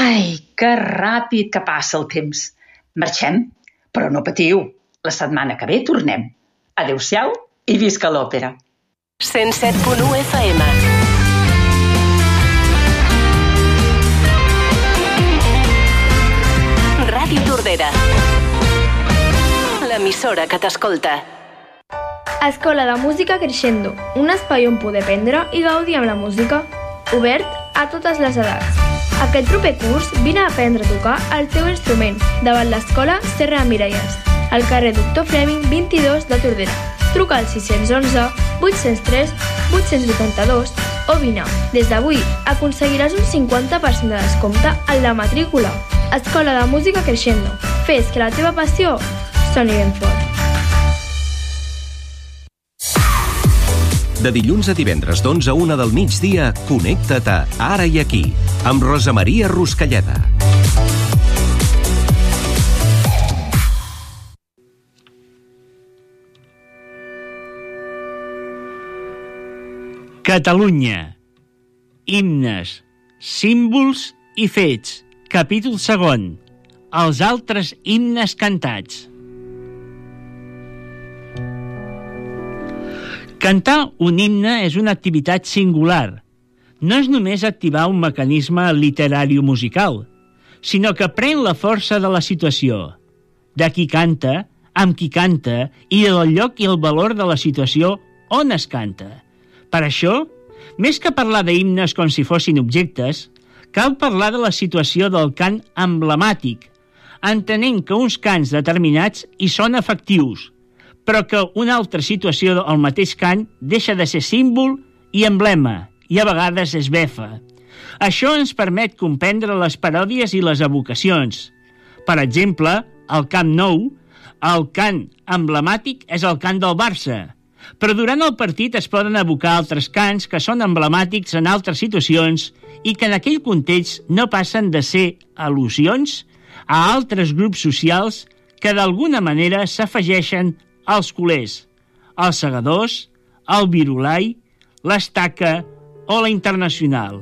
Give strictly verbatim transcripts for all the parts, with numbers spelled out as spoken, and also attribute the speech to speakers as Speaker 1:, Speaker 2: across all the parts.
Speaker 1: Ai, que ràpid que passa el temps. Marxem, però no patiu. La setmana que ve tornem. Adéu-siau i visca l'òpera.
Speaker 2: cent set punt u F M. Ràdio Tordera. L'emissora que t'escolta.
Speaker 3: Escola de Música Crescendo, un espai on poder aprendre i gaudir amb la música, obert a totes les edats. Aquest proper curs vine a aprendre a tocar el teu instrument davant l'Escola Serra de Miralles, al carrer Doctor Fleming vint-i-dos de Tordera. Truca al sis u u, vuit zero tres, vuit vuit dos o vine. Des d'avui aconseguiràs un cinquanta per cent de descompte en la matrícula. Escola de Música Crescendo. Fes que la teva passió soni ben fort.
Speaker 4: De dilluns a divendres d'onze a una del migdia, connecta't a Ara i Aquí, amb Rosa Maria Ruscalleda.
Speaker 5: Catalunya. Himnes, símbols i fets. Capítol segon. Els altres himnes cantats. Cantar un himne és una activitat singular. No és només activar un mecanisme literari o musical, sinó que pren la força de la situació, de qui canta, amb qui canta i del lloc i el valor de la situació on es canta. Per això, més que parlar d'himnes com si fossin objectes, cal parlar de la situació del cant emblemàtic, entenent que uns cants determinats hi són efectius, però que una altra situació del mateix cant deixa de ser símbol i emblema, i a vegades es befa. Això ens permet comprendre les paròdies i les evocacions. Per exemple, al Camp Nou, el cant emblemàtic és el cant del Barça, però durant el partit es poden evocar altres cants que són emblemàtics en altres situacions i que en aquell context no passen de ser al·lusions a altres grups socials que d'alguna manera s'afegeixen als culers, els segadors, el virulai, l'estaca o la internacional.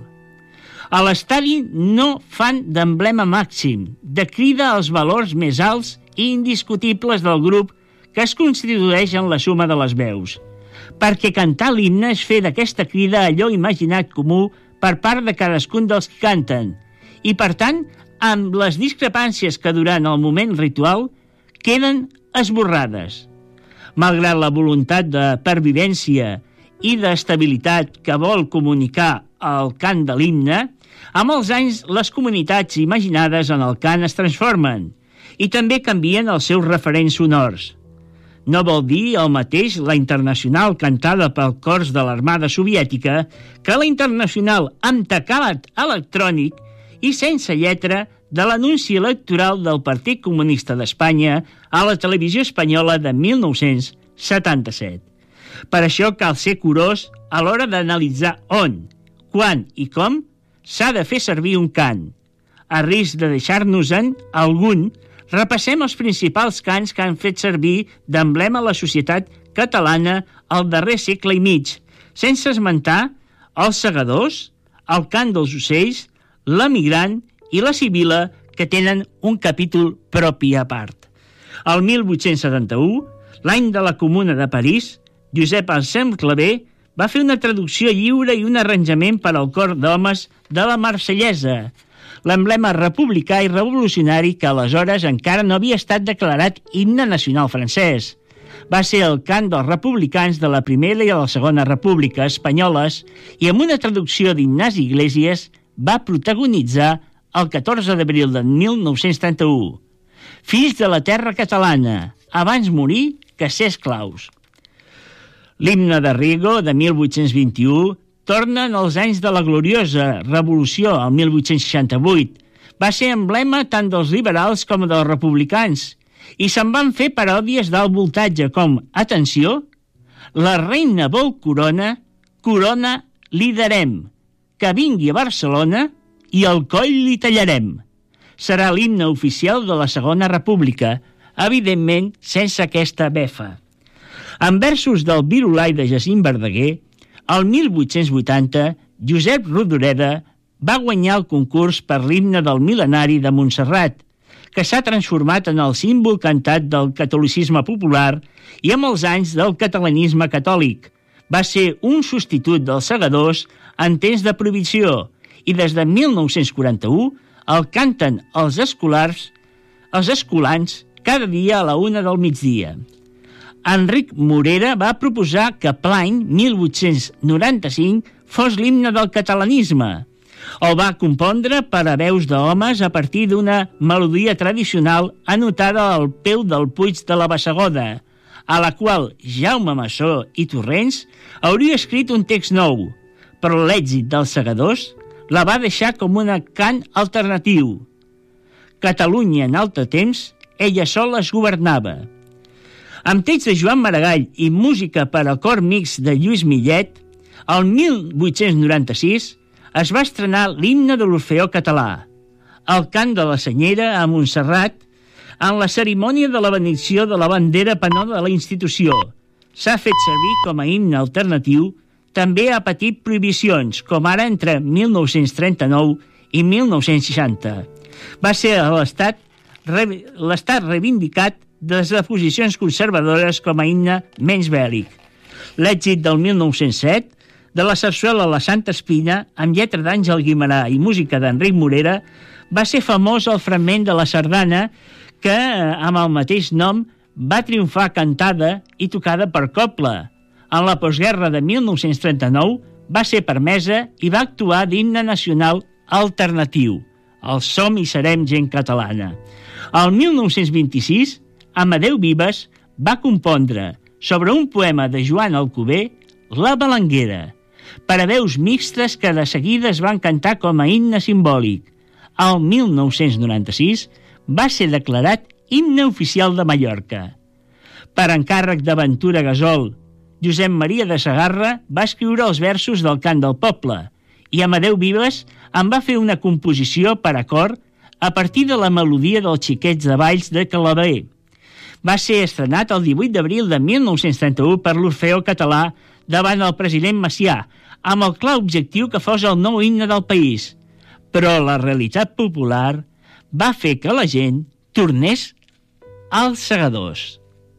Speaker 5: A l'estadi no fan d'emblema màxim, de crida als valors més alts i indiscutibles del grup que es constitueix en la suma de les veus, perquè cantar l'himne és fer d'aquesta crida allò imaginat comú per part de cadascun dels que canten, i per tant, amb les discrepàncies que durant el moment ritual queden esborrades. Malgrat la voluntat de pervivència i d'estabilitat que vol comunicar el cant de l'himne, amb els anys les comunitats imaginades en el cant es transformen i també canvien els seus referents sonors. No vol dir el mateix la internacional cantada pel cors de l'Armada Soviètica que la internacional amb teclat electrònic i sense lletra de l'anunci electoral del Partit Comunista d'Espanya a la televisió espanyola de mil nou-cents setanta-set. Per això cal ser curós a l'hora d'analitzar on, quan i com s'ha de fer servir un cant. A risc de deixar-nos-en algun, repassem els principals cants que han fet servir d'emblema a la societat catalana al darrer segle i mig, sense esmentar els segadors, el cant dels ocells, l'emigrant i la sibila, que tenen un capítol propi a part. El mil vuit-cents setanta-u, l'any de la Comuna de París, Josep Anselm Clavé va fer una traducció lliure i un arranjament per al cor d'homes de la Marsellesa, l'emblema republicà i revolucionari que aleshores encara no havia estat declarat himne nacional francès. Va ser el cant dels republicans de la Primera i la Segona República espanyoles i amb una traducció d'Ignasi Iglesias va protagonitzar el catorze d'abril de mil nou-cents trenta-u. Fills de la terra catalana, abans morir que ser esclaus. L'himne de Riego, de mil vuit-cents vint-i-u, torna en els anys de la gloriosa Revolució, el mil vuit-cents seixanta-vuit. Va ser emblema tant dels liberals com dels republicans, i se'n van fer paròdies d'alt voltatge com, atenció, la reina vol corona, corona li darem, que vingui a Barcelona i el coll li tallarem. Serà l'himne oficial de la Segona República, evidentment sense aquesta befa. En versos del virulai de Jacint Verdaguer, el mil vuit-cents vuitanta, Josep Rodoreda va guanyar el concurs per l'himne del mil·lenari de Montserrat, que s'ha transformat en el símbol cantat del catolicisme popular i amb els anys del catalanisme catòlic. Va ser un substitut dels segadors en temps de prohibició i des de mil nou-cents quaranta-u el canten els escolars, els escolans cada dia a la una del migdia. Enric Morera va proposar que l'any mil vuit-cents noranta-cinc fos l'himne del catalanisme. El va compondre per a veus d'homes a partir d'una melodia tradicional anotada al peu del Puig de la Bassegoda, a la qual Jaume Massó i Torrents hauria escrit un text nou, però l'èxit dels segadors la va deixar com un cant alternatiu. Catalunya en altre temps, ella sola es governava. Amb text de Joan Maragall i música per al cor mixt de Lluís Millet, el mil vuit-cents noranta-sis es va estrenar l'himne de l'Orfeó Català, el cant de la Senyera a Montserrat, en la cerimònia de la benedicció de la bandera penal de la institució. S'ha fet servir com a himne alternatiu, també ha patit prohibicions, com ara entre mil nou-cents trenta-nou i mil nou-cents seixanta. Va ser a l'Estat l'estat reivindicat des de posicions conservadores com a himne menys bèl·lic. L'èxit del mil nou-cents set, de la sarsuela La Santa Espina, amb lletra d'Àngel Guimerà i música d'Enric Morera, va ser famós el fragment de la sardana que, amb el mateix nom, va triomfar cantada i tocada per cobla. En la postguerra de mil nou-cents trenta-nou va ser permesa i va actuar d'himne nacional alternatiu, el Som i serem gent catalana. El mil nou-cents vint-i-sis, Amadeu Vives va compondre, sobre un poema de Joan Alcover, La Balanguera, per a veus mixtes que de seguida es van cantar com a himne simbòlic. El mil nou-cents noranta-sis va ser declarat himne oficial de Mallorca. Per encàrrec de Ventura Gasol, Josep Maria de Segarra va escriure els versos del Cant del Poble i Amadeu Vives en va fer una composició per a cor a partir de la melodia dels Xiquets de Valls de Claver. Va ser estrenat el divuit d'abril de mil nou-cents trenta-u per l'Orfeó Català davant el president Macià, amb el clar objectiu que fos el nou himne del país. Però la realitat popular va fer que la gent tornés als segadors.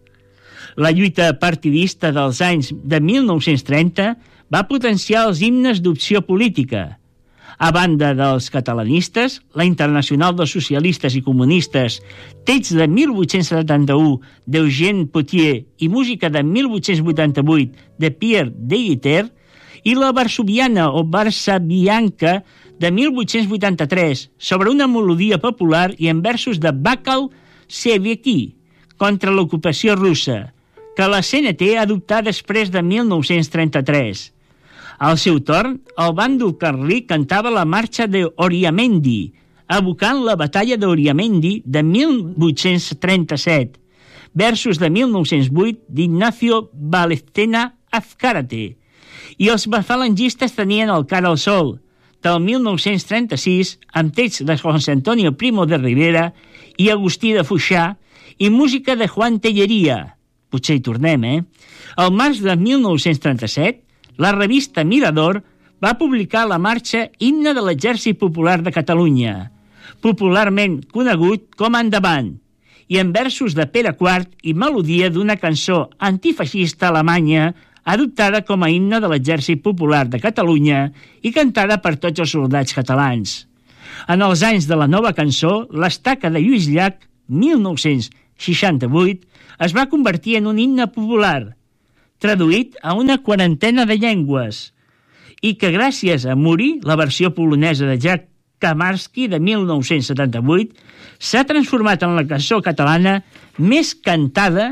Speaker 5: La lluita partidista dels anys de mil nou-cents trenta va potenciar els himnes d'opció política. A banda dels catalanistes, la Internacional dels Socialistes i Comunistes, text de mil vuit-cents setanta-u d'Eugène Potier i música de mil vuit-cents vuitanta-vuit de Pierre Deguiter, i la Varsoviana o Varsavianca de mil vuit-cents vuitanta-tres, sobre una melodia popular i en versos de Bakal Seveki, contra l'ocupació russa, que la C N T adoptà després de mil nou-cents trenta-tres. Al seu torn, el bàndol carlí cantava la marxa d'Oriamendi, evocant la batalla d'Oriamendi de mil vuit-cents trenta-set, versos de mil nou-cents vuit d'Ignacio Vallecena Azcárate, i els falangistes tenien el Cara al Sol, del mil nou-cents trenta-sis, amb text de José Antonio Primo de Rivera i Agustí de Foixà, i música de Juan Tellería. Potser hi tornem, eh? Al març de mil nou-cents trenta-set, la revista Mirador va publicar la marxa Himne de l'Exèrcit Popular de Catalunya, popularment conegut com Endavant, i en versos de Pere quart i melodia d'una cançó antifeixista alemanya adoptada com a himne de l'Exèrcit Popular de Catalunya i cantada per tots els soldats catalans. En els anys de la nova cançó, l'estaca de Lluís Llach, mil nou-cents seixanta-vuit, es va convertir en un himne popular, traduït a una quarantena de llengües, i que gràcies a Muri, la versió polonesa de Jack Kamarski de mil nou-cents setanta-vuit, s'ha transformat en la cançó catalana més cantada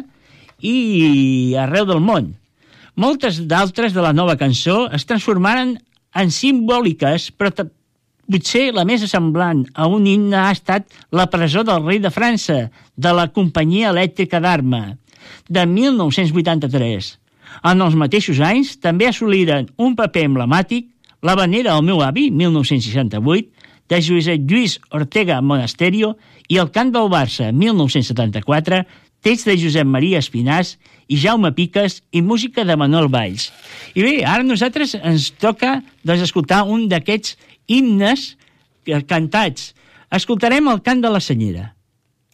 Speaker 5: i arreu del món. Moltes d'altres de la nova cançó es transformaren en simbòliques, però potser la més semblant a un himne ha estat La presó del rei de França, de la Companyia Elèctrica d'Arma, de mil nou-cents vuitanta-tres. En els mateixos anys també assoliren un paper emblemàtic La venera al meu avi, mil nou-cents seixanta-vuit, de Josep Lluís Ortega Monasterio, i El cant del Barça, mil nou-cents setanta-quatre, text de Josep Maria Espinàs i Jaume Piques i música de Manuel Valls. I bé, ara a nosaltres ens toca doncs, escoltar un d'aquests himnes cantats. Escoltarem el cant de la Senyera.